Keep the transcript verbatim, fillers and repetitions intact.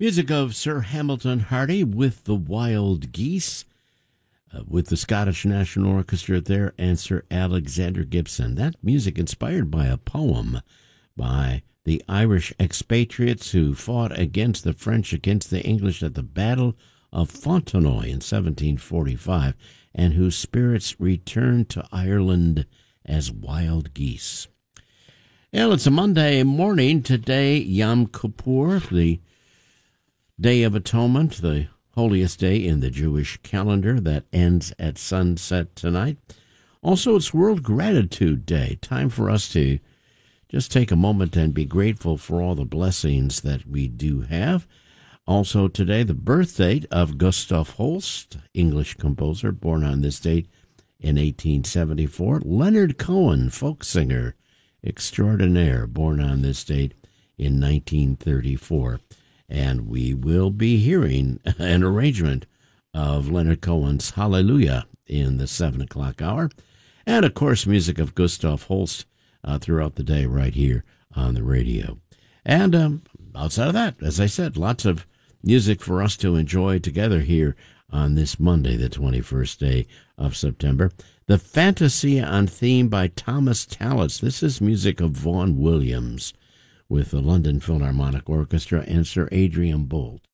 Music of Sir Hamilton Hardy with the Wild Geese, uh, with the Scottish National Orchestra there, and Sir Alexander Gibson. That music inspired by a poem by the Irish expatriates who fought against the French, against the English at the Battle of Fontenoy in seventeen forty-five, and whose spirits returned to Ireland as wild geese. Well, it's a Monday morning today, Yom Kippur, the Day of Atonement, the holiest day in the Jewish calendar that ends at sunset tonight. Also, it's World Gratitude Day. Time for us to just take a moment and be grateful for all the blessings that we do have. Also today, the birth date of Gustav Holst, English composer, born on this date in eighteen seventy-four. Leonard Cohen, folk singer extraordinaire, born on this date in nineteen thirty-four. And we will be hearing an arrangement of Leonard Cohen's Hallelujah in the seven o'clock hour. And, of course, music of Gustav Holst uh, throughout the day right here on the radio. And um, outside of that, as I said, lots of music for us to enjoy together here on this Monday, the twenty-first day of September. The Fantasia on Theme by Thomas Tallis. This is music of Vaughan Williams with the London Philharmonic Orchestra and Sir Adrian Boult.